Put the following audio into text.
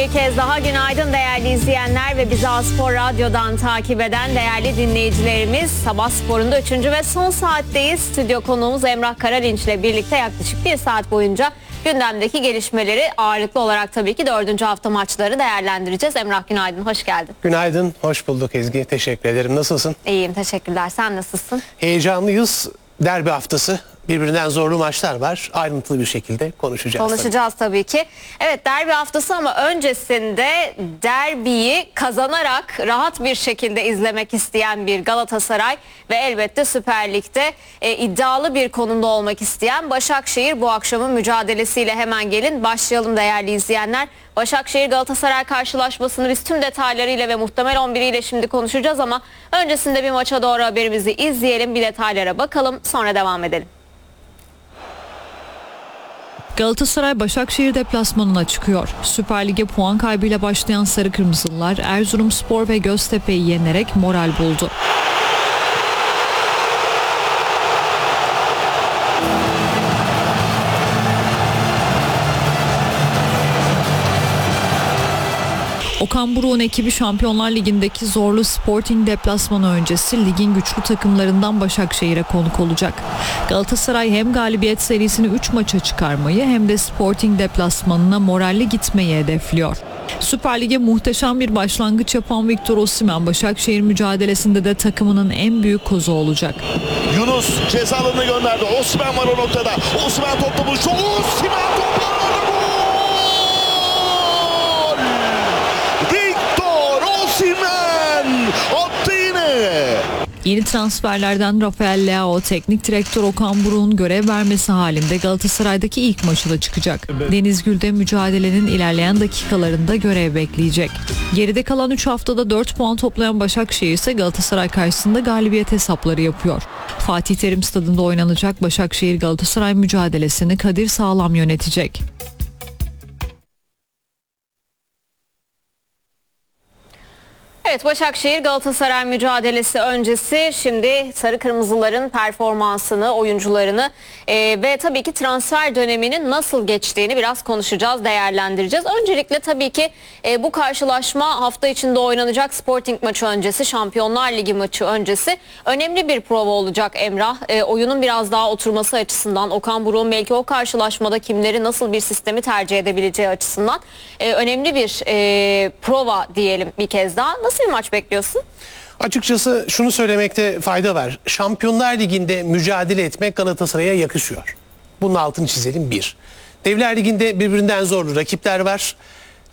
Bir kez daha günaydın değerli izleyenler ve bizi A-Spor Radyo'dan takip eden değerli dinleyicilerimiz. Sabah Spor'unda 3. ve son saatteyiz. Stüdyo konuğumuz Emrah Karalinç ile birlikte yaklaşık 1 saat boyunca gündemdeki gelişmeleri ağırlıklı olarak tabii ki 4. hafta maçları değerlendireceğiz. Emrah günaydın, hoş geldin. Günaydın, hoş bulduk Ezgi. Teşekkür ederim. Nasılsın? İyiyim, teşekkürler. Sen nasılsın? Heyecanlıyız. Derbi haftası. Birbirinden zorlu maçlar var. Ayrıntılı bir şekilde konuşacağız. Konuşacağız tabii ki. Evet, derbi haftası ama öncesinde derbiyi kazanarak rahat bir şekilde izlemek isteyen bir Galatasaray ve elbette Süper Lig'de iddialı bir konumda olmak isteyen Başakşehir bu akşamın mücadelesiyle hemen gelin başlayalım değerli izleyenler. Başakşehir Galatasaray karşılaşmasını biz tüm detaylarıyla ve muhtemel 11 ile şimdi konuşacağız ama öncesinde bir maça doğru haberimizi izleyelim, bir detaylara bakalım, sonra devam edelim. Galatasaray Başakşehir deplasmanına çıkıyor. Süper Lig'e puan kaybıyla başlayan Sarı Kırmızılılar Erzurumspor ve Göztepe'yi yenerek moral buldu. Okan Buruk'un ekibi Şampiyonlar Ligi'ndeki zorlu Sporting deplasmanı öncesi ligin güçlü takımlarından Başakşehir'e konuk olacak. Galatasaray hem galibiyet serisini 3 maça çıkarmayı hem de Sporting deplasmanına moralli gitmeyi hedefliyor. Süper Lig'e muhteşem bir başlangıç yapan Victor Osimhen Başakşehir mücadelesinde de takımının en büyük kozu olacak. Yunus ceza alanına gönderdi. Osimhen var o noktada. Osimhen toplamış. Osimhen toplamış. Attı yine. Yeni transferlerden Rafael Leao teknik direktör Okan Buruk'un görev vermesi halinde Galatasaray'daki ilk maçına çıkacak. Deniz Gül'de mücadelenin ilerleyen dakikalarında görev bekleyecek. Geride kalan 3 haftada 4 puan toplayan Başakşehir ise Galatasaray karşısında galibiyet hesapları yapıyor. Fatih Terim Stadı'nda oynanacak Başakşehir Galatasaray mücadelesini Kadir Sağlam yönetecek. Evet, Başakşehir Galatasaray mücadelesi öncesi şimdi Sarı Kırmızıların performansını, oyuncularını ve tabii ki transfer döneminin nasıl geçtiğini biraz konuşacağız, değerlendireceğiz. Öncelikle tabii ki bu karşılaşma hafta içinde oynanacak Sporting maçı öncesi, Şampiyonlar Ligi maçı öncesi önemli bir prova olacak Emrah. Oyunun biraz daha oturması açısından, Okan Buruk'un belki o karşılaşmada kimleri nasıl bir sistemi tercih edebileceği açısından önemli bir prova diyelim bir kez daha. Nasıl bir maç bekliyorsun? Açıkçası şunu söylemekte fayda var. Şampiyonlar Ligi'nde mücadele etmek Galatasaray'a yakışıyor. Bunun altını çizelim bir. Devler Ligi'nde birbirinden zorlu rakipler var.